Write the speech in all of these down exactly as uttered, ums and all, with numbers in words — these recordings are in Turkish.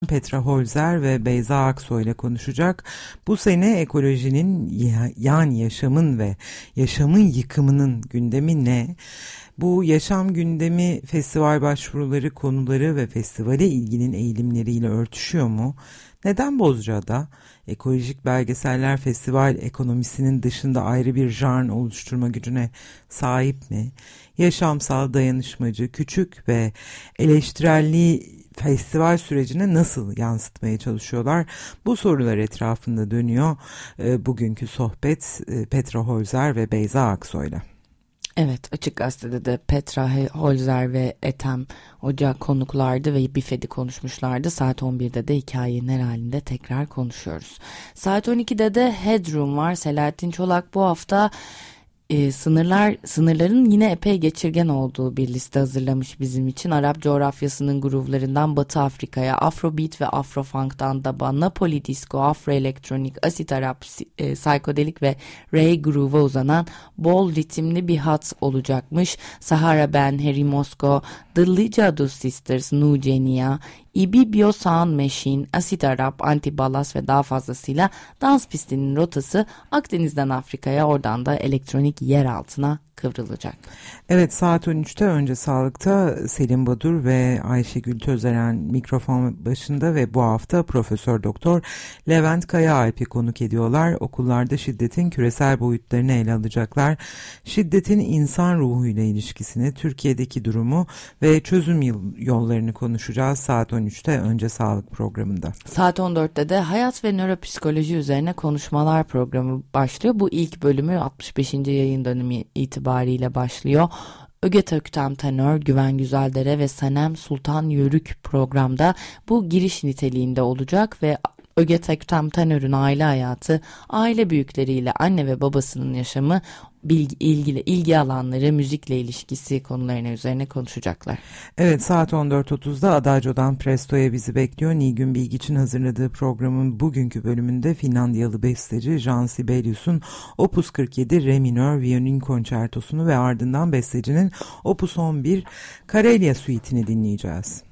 Petra Holzer ve Beyza Aksoy ile konuşacak. Bu sene ekolojinin yani yaşamın ve yaşamın yıkımının gündemi ne? Bu yaşam gündemi festival başvuruları, konuları ve festivale ilginin eğilimleriyle örtüşüyor mu? Neden Bozcaada ekolojik belgeseller festival ekonomisinin dışında ayrı bir janr oluşturma gücüne sahip mi? Yaşamsal, dayanışmacı, küçük ve eleştirelliği festival sürecine nasıl yansıtmaya çalışıyorlar? Bu sorular etrafında dönüyor e, bugünkü sohbet e, Petra Holzer ve Beyza Aksoy'la. Evet, Açık Gazete'de de Petra Holzer ve Ethem Hoca konuklardı ve Bifed'i konuşmuşlardı. Saat on birde de hikayenin halinde tekrar konuşuyoruz. Saat on ikide de Headroom var. Selahattin Çolak bu hafta e, sınırlar sınırların yine epey geçirgen olduğu bir liste hazırlamış bizim için. Arap coğrafyasının groovlarından Batı Afrika'ya, Afrobeat ve Afrofunk'tan da Napoli Disco, Afroelektronik, Asit Arap, e, Psikodelik ve Ray Groove'a uzanan bol ritimli bir hat olacakmış. Sahara Ben, Harry Mosco, The Lijadu Sisters, Nugenia, Ibibio Sound Machine, Asit Arap, Antibalas ve daha fazlasıyla dans pistinin rotası Akdeniz'den Afrika'ya, oradan da elektronik yer altına kıvrılacak. Evet, saat on üçte Önce Sağlık'ta Selim Badur ve Ayşegül Tözeren mikrofon başında ve bu hafta Profesör Doktor Levent Kayaalp'i konuk ediyorlar. Okullarda şiddetin küresel boyutlarını ele alacaklar. Şiddetin insan ruhuyla ilişkisini, Türkiye'deki durumu ve çözüm yollarını konuşacağız saat on üçte Önce Sağlık programında. Saat on dörtte de Hayat ve Nöropsikoloji üzerine konuşmalar programı başlıyor. Bu ilk bölümü altmış beşinci yayın dönümü itibariyle başlıyor. Öget Öktem Tenör, Güven Güzeldere ve Sanem Sultan Yörük programda bu giriş niteliğinde olacak ve Öget Öktem Tenör'ün aile hayatı, aile büyükleriyle anne ve babasının yaşamı, bilgi, ilgili ilgi alanları, müzikle ilişkisi konularına üzerine konuşacaklar. Evet, saat on dört otuzda Adagio'dan Presto'ya bizi bekliyor. Nilgün Bilgiç'in hazırladığı programın bugünkü bölümünde Finlandiyalı besteci Jean Sibelius'un Opus kırk yedi Re minör violin konçertosunu ve ardından bestecinin Opus on bir Karelia suite'ini dinleyeceğiz.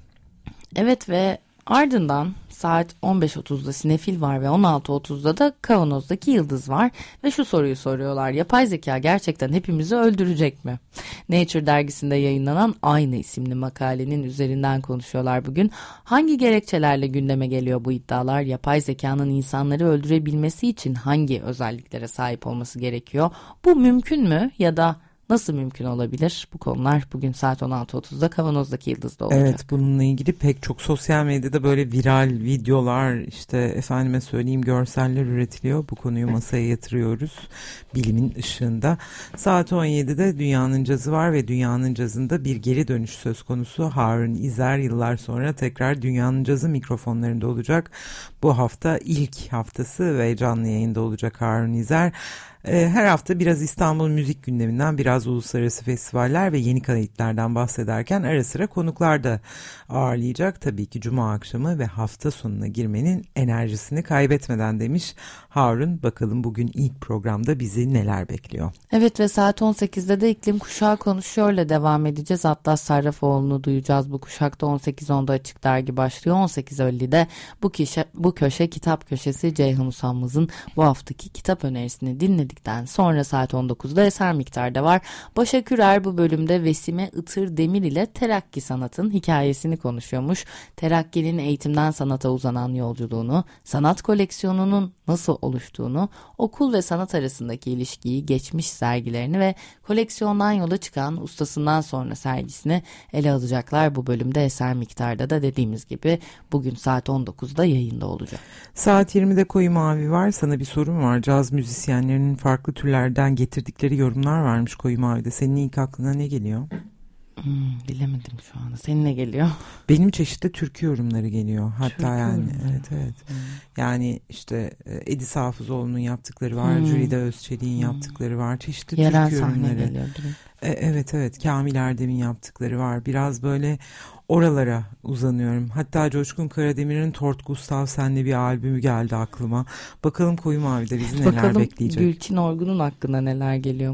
Evet ve ardından saat on beş otuzda Sinefil var ve on altı otuzda da Kavanoz'daki Yıldız var ve şu soruyu soruyorlar: yapay zeka gerçekten hepimizi öldürecek mi? Nature dergisinde yayınlanan aynı isimli makalenin üzerinden konuşuyorlar bugün. Hangi gerekçelerle gündeme geliyor bu iddialar? Yapay zekanın insanları öldürebilmesi için hangi özelliklere sahip olması gerekiyor? Bu mümkün mü ya da nasıl mümkün olabilir? Bu konular bugün saat on altı otuzda Kavanoz'daki Yıldız'da olacak. Evet, bununla ilgili pek çok sosyal medyada böyle viral videolar, işte efendime söyleyeyim görseller üretiliyor. Bu konuyu masaya yatırıyoruz bilimin ışığında. Saat on yedide Dünyanın Cazı var ve Dünyanın Cazı'nda bir geri dönüş söz konusu. Harun İzer yıllar sonra tekrar Dünyanın Cazı mikrofonlarında olacak. Bu hafta ilk haftası ve canlı yayında olacak Harun İzer. Her hafta biraz İstanbul müzik gündeminden, biraz uluslararası festivaller ve yeni kayıtlardan bahsederken ara sıra konuklar da ağırlayacak. Tabii ki cuma akşamı ve hafta sonuna girmenin enerjisini kaybetmeden demiş Harun. Bakalım bugün ilk programda bizi neler bekliyor. Evet ve saat on sekizde de iklim kuşağı konuşuyorla devam edeceğiz. Atlas Sarrafoğlu'nu duyacağız. Bu kuşakta on sekiz onda Açık Dergi başlıyor. on sekiz elli'de bu, kişi, bu köşe kitap köşesi Ceyhun Usanmaz'ın bu haftaki kitap önerisini dinledik. Sonra saat on dokuzda Eser Miktar'da var. Başak Ürer bu bölümde Vesime Itır Demir ile Terakki sanatın hikayesini konuşuyormuş. Terakki'nin eğitimden sanata uzanan yolculuğunu, sanat koleksiyonunun nasıl oluştuğunu, okul ve sanat arasındaki ilişkiyi, geçmiş sergilerini ve koleksiyondan yola çıkan ustasından sonra sergisini ele alacaklar. Bu bölümde Eser Miktar'da da dediğimiz gibi bugün saat on dokuzda yayında olacak. Saat yirmide Koyu Mavi var. Sana bir sorum var. Caz müzisyenlerinin farklı türlerden getirdikleri yorumlar varmış Koyu Mavi'de. Senin ilk aklına ne geliyor? Hmm, bilemedim şu anda. Senin ne geliyor? Benim çeşitli türkü yorumları geliyor. Hatta türkü yani yorumları. evet evet. Hmm. Yani işte Edis Hafızoğlu'nun yaptıkları var, hmm. Jülide Özçelik'in hmm. yaptıkları var. Çeşitli yerel türkü yorumları. Geliyor, e, evet evet. Kamil Erdem'in yaptıkları var. Biraz böyle oralara uzanıyorum. Hatta Coşkun Karademir'in Tort Gustav Sen'le bir albümü geldi aklıma. Bakalım Koyu Mavi'de bizi neler Bakalım bekleyecek. Gülçin Orgun'un hakkında neler geliyormuş.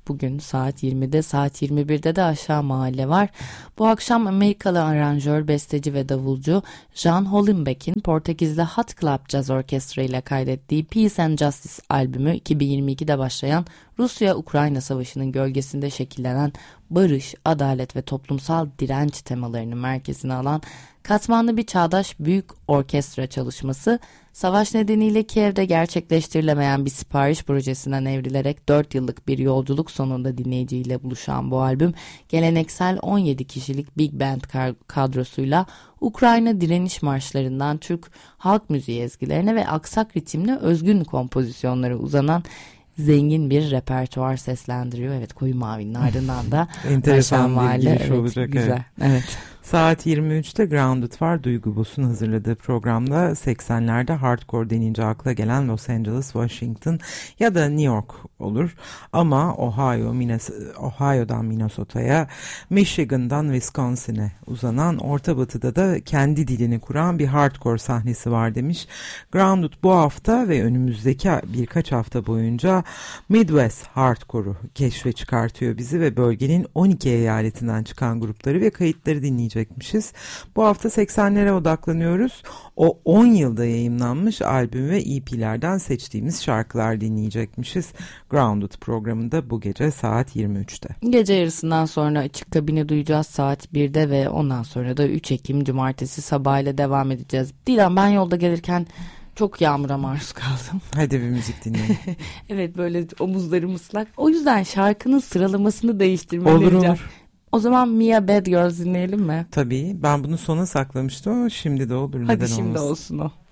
bugün saat yirmide, saat yirmi birde de Aşağı Mahalle var. Bu akşam Amerikalı aranjör, besteci ve davulcu Jan Hollenbeck'in Portekizli Hot Club Jazz Orkestra ile kaydettiği Peace and Justice albümü, iki bin yirmi ikide başlayan Rusya-Ukrayna Savaşı'nın gölgesinde şekillenen barış, adalet ve toplumsal direnç temalarını merkezine alan katmanlı bir çağdaş büyük orkestra çalışması, savaş nedeniyle Kiev'de gerçekleştirilemeyen bir sipariş projesinden evrilerek dört yıllık bir yolculuk sonunda dinleyiciyle buluşan bu albüm, geleneksel on yedi kişilik big band kadrosuyla Ukrayna direniş marşlarından Türk halk müziği ezgilerine ve aksak ritimli özgün kompozisyonlara uzanan zengin bir repertuar seslendiriyor. Evet, Koyu Mavi'nin ardından da enteresan bir Mahalle, giriş evet, olacak. Güzel. Evet. Evet. Saat yirmi üçte Grounded var. Duygu Bos'un hazırladığı programda seksenlerde hardcore denince akla gelen Los Angeles, Washington ya da New York olur. Ama Ohio, Minnesota, Ohio'dan Minnesota'ya, Michigan'dan Wisconsin'e uzanan, Orta Batı'da da kendi dilini kuran bir hardcore sahnesi var demiş. Grounded bu hafta ve önümüzdeki birkaç hafta boyunca Midwest Hardcore'u keşfe çıkartıyor bizi ve bölgenin on iki eyaletinden çıkan grupları ve kayıtları dinleyeceğiz. Bu hafta seksenlere odaklanıyoruz. O on yılda yayımlanmış albüm ve E P'lerden seçtiğimiz şarkılar dinleyecekmişiz. Grounded programında bu gece saat yirmi üçte. Gece yarısından sonra Açık Kabin'i duyacağız saat birde ve ondan sonra da üç Ekim Cumartesi sabahıyla devam edeceğiz. Dilan, ben yolda gelirken çok yağmura maruz kaldım. Hadi bir müzik dinleyelim. Evet, böyle omuzlarım ıslak. O yüzden şarkının sıralamasını değiştirmeni Olur ricam. olur. O zaman Mia Bad Girls dinleyelim mi? Tabii, ben bunu sona saklamıştım ama şimdi de olur. Hadi neden şimdi olmasın? olsun o.